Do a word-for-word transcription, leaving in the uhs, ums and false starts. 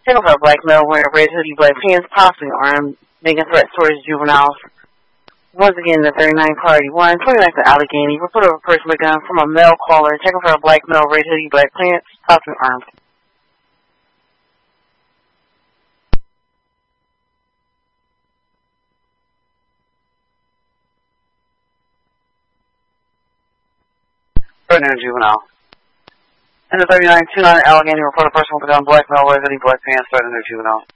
Taken for a black male wearing red hoodie, black pants, possibly armed, making threats towards juveniles. Once again, the thirty-nine party one, twenty-nine to Allegheny. Report of a person with a gun from a male caller. Taken for a black male, red hoodie, black pants, possibly armed. Thirty-nine juvenile. And the thirty-nine two nine Allegheny. Report a person with a gun, black male, red hoodie, black pants, thirty-nine juvenile.